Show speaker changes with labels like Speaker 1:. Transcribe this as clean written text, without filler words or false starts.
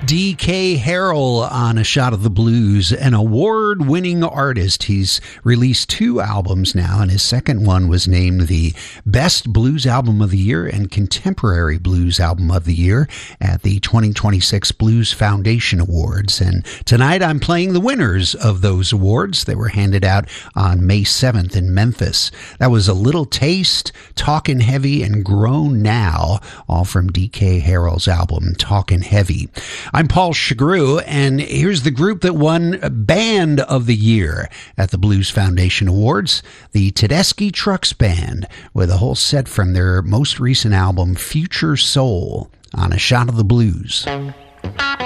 Speaker 1: D.K. Harrell on A Shot of the Blues, an award-winning artist. He's released 2 albums now, and his second one was named the Best Blues Album of the Year and Contemporary Blues Album of the Year at the 2026 Blues Foundation Awards. And tonight I'm playing the winners of those awards. They were handed out on May 7th in Memphis. That was A Little Taste, Talkin' Heavy, and Grown Now, all from D.K. Harrell's album Talkin' Heavy. I'm Paul Chagru, and here's the group that won Band of the Year at the Blues Foundation Awards, the Tedeschi Trucks Band, with a whole set from their most recent album, Future Soul, on A Shot of the Blues.